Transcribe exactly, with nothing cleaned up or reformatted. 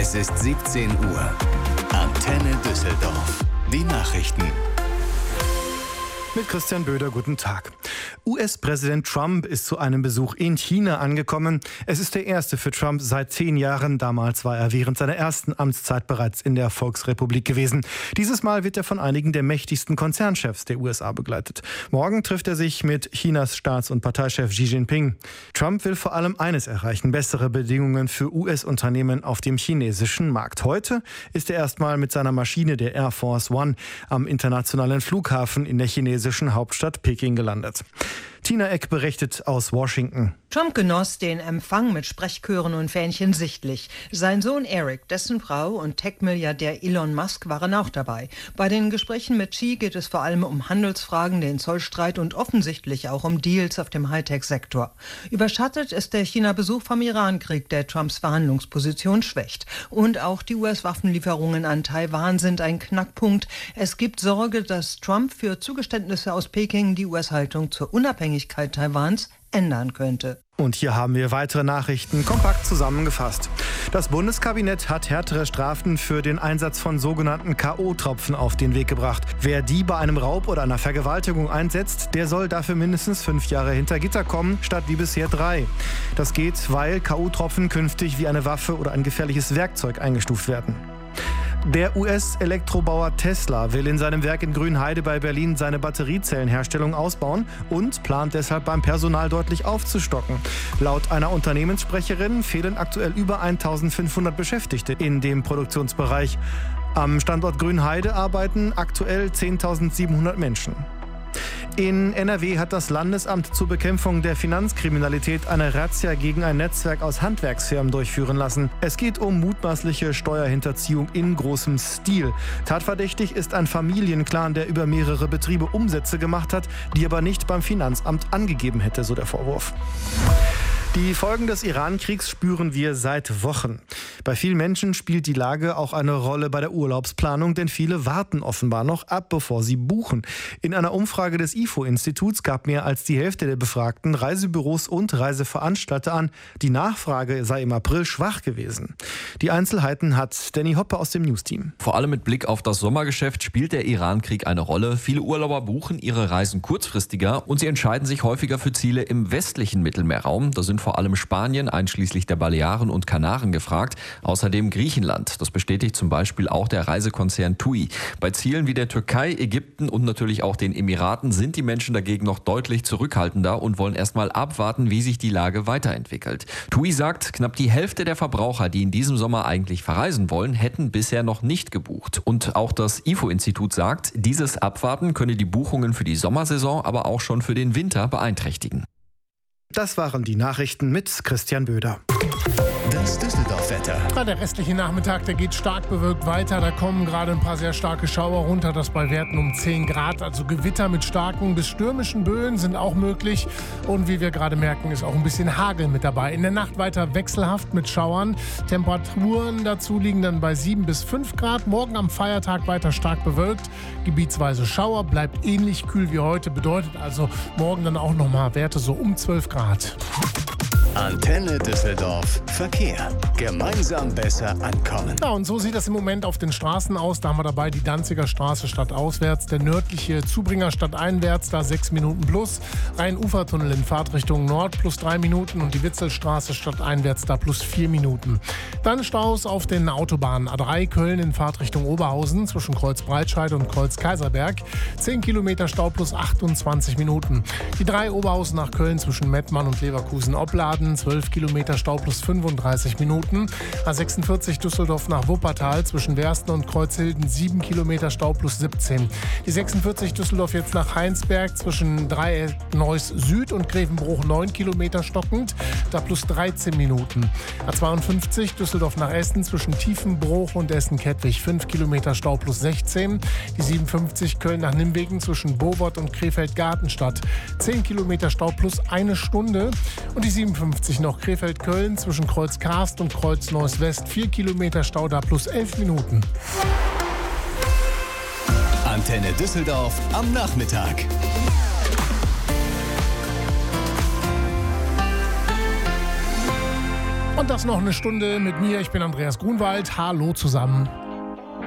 Es ist siebzehn Uhr. Antenne Düsseldorf. Die Nachrichten. Mit Christian Böder, guten Tag. U S-Präsident Trump ist zu einem Besuch in China angekommen. Es ist der erste für Trump seit zehn Jahren. Damals war er während seiner ersten Amtszeit bereits in der Volksrepublik gewesen. Dieses Mal wird er von einigen der mächtigsten Konzernchefs der U S A begleitet. Morgen trifft er sich mit Chinas Staats- und Parteichef Xi Jinping. Trump will vor allem eines erreichen: bessere Bedingungen für U S-Unternehmen auf dem chinesischen Markt. Heute ist er erstmal mit seiner Maschine, der Air Force One, am internationalen Flughafen in der chinesischen Hauptstadt Peking gelandet. Tina Eck berichtet aus Washington. Trump genoss den Empfang mit Sprechchören und Fähnchen sichtlich. Sein Sohn Eric, dessen Frau und Tech-Milliardär Elon Musk waren auch dabei. Bei den Gesprächen mit Xi geht es vor allem um Handelsfragen, den Zollstreit und offensichtlich auch um Deals auf dem Hightech-Sektor. Überschattet ist der China-Besuch vom Iran-Krieg, der Trumps Verhandlungsposition schwächt. Und auch die U S-Waffenlieferungen an Taiwan sind ein Knackpunkt. Es gibt Sorge, dass Trump für Zugeständnisse aus Peking die U S-Haltung zur Unabhängigkeit Taiwans ändern könnte. Und hier haben wir weitere Nachrichten kompakt zusammengefasst. Das Bundeskabinett hat härtere Strafen für den Einsatz von sogenannten K O-Tropfen auf den Weg gebracht. Wer die bei einem Raub oder einer Vergewaltigung einsetzt, der soll dafür mindestens fünf Jahre hinter Gitter kommen, statt wie bisher drei. Das geht, weil K O-Tropfen künftig wie eine Waffe oder ein gefährliches Werkzeug eingestuft werden. Der U S-Elektrobauer Tesla will in seinem Werk in Grünheide bei Berlin seine Batteriezellenherstellung ausbauen und plant deshalb beim Personal deutlich aufzustocken. Laut einer Unternehmenssprecherin fehlen aktuell über eintausendfünfhundert Beschäftigte in dem Produktionsbereich. Am Standort Grünheide arbeiten aktuell zehntausendsiebenhundert Menschen. In N R W hat das Landesamt zur Bekämpfung der Finanzkriminalität eine Razzia gegen ein Netzwerk aus Handwerksfirmen durchführen lassen. Es geht um mutmaßliche Steuerhinterziehung in großem Stil. Tatverdächtig ist ein Familienclan, der über mehrere Betriebe Umsätze gemacht hat, die aber nicht beim Finanzamt angegeben hätte, so der Vorwurf. Die Folgen des Iran-Kriegs spüren wir seit Wochen. Bei vielen Menschen spielt die Lage auch eine Rolle bei der Urlaubsplanung, denn viele warten offenbar noch ab, bevor sie buchen. In einer Umfrage des I F O-Instituts gab mehr als die Hälfte der Befragten Reisebüros und Reiseveranstalter an, die Nachfrage sei im April schwach gewesen. Die Einzelheiten hat Danny Hoppe aus dem Newsteam. Vor allem mit Blick auf das Sommergeschäft spielt der Iran-Krieg eine Rolle. Viele Urlauber buchen ihre Reisen kurzfristiger und sie entscheiden sich häufiger für Ziele im westlichen Mittelmeerraum. Da sind vor allem Spanien, einschließlich der Balearen und Kanaren gefragt. Außerdem Griechenland. Das bestätigt zum Beispiel auch der Reisekonzern TUI. Bei Zielen wie der Türkei, Ägypten und natürlich auch den Emiraten sind die Menschen dagegen noch deutlich zurückhaltender und wollen erstmal abwarten, wie sich die Lage weiterentwickelt. TUI sagt, knapp die Hälfte der Verbraucher, die in diesem Sommer eigentlich verreisen wollen, hätten bisher noch nicht gebucht. Und auch das I F O-Institut sagt, dieses Abwarten könne die Buchungen für die Sommersaison, aber auch schon für den Winter beeinträchtigen. Das waren die Nachrichten mit Christian Böder. Das Düsseldorf-Wetter. Ja, der restliche Nachmittag, der geht stark bewölkt weiter. Da kommen gerade ein paar sehr starke Schauer runter, das bei Werten um zehn Grad. Also Gewitter mit starken bis stürmischen Böen sind auch möglich. Und wie wir gerade merken, ist auch ein bisschen Hagel mit dabei. In der Nacht weiter wechselhaft mit Schauern. Temperaturen dazu liegen dann bei sieben bis fünf Grad. Morgen am Feiertag weiter stark bewölkt. Gebietsweise Schauer, bleibt ähnlich kühl wie heute. Bedeutet also morgen dann auch nochmal Werte so um zwölf Grad. Antenne Düsseldorf Verkehr. Gemeinsam besser ankommen. Ja, und so sieht das im Moment auf den Straßen aus. Da haben wir dabei die Danziger Straße stadtauswärts, der nördliche Zubringer stadteinwärts, da sechs Minuten plus. Rhein-Ufer-Tunnel in Fahrtrichtung Nord plus drei Minuten und die Witzelstraße stadteinwärts da plus vier Minuten. Dann Staus auf den Autobahnen A drei Köln in Fahrtrichtung Oberhausen zwischen Kreuz Breitscheid und Kreuz Kaiserberg. zehn Kilometer Stau plus achtundzwanzig Minuten. Die drei Oberhausen nach Köln zwischen Mettmann und Leverkusen-Opladen. zwölf Kilometer Stau plus fünfunddreißig Minuten. A sechsundvierzig Düsseldorf nach Wuppertal zwischen Wersten und Kreuzhilden sieben Kilometer Stau plus siebzehn. Die sechsundvierzig Düsseldorf jetzt nach Heinsberg zwischen Dreieck Neuss Süd und Grevenbruch neun Kilometer stockend, da plus dreizehn Minuten. A zweiundfünfzig Düsseldorf nach Essen zwischen Tiefenbruch und Essen-Kettwig fünf Kilometer Stau plus sechzehn. Die siebenundfünfzig Köln nach Nimwegen zwischen Bowort und Krefeld-Gartenstadt zehn Kilometer Stau plus eine Stunde. Und die siebenundfünfzig noch Krefeld-Köln zwischen Kreuz-Karst und Kreuz-Neuss-West vier Kilometer Stau da plus elf Minuten. Antenne Düsseldorf am Nachmittag. Und das noch eine Stunde mit mir. Ich bin Andreas Grunwald. Hallo zusammen.